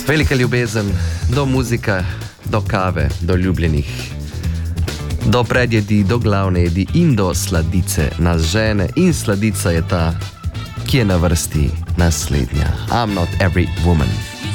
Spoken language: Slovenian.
Velika ljubezen do muzike, do kave, do ljubljenih, do predjedi, do glavne jedi in do sladice nas žene. In sladica je ta, ki je na vrsti naslednja. I'm not every woman.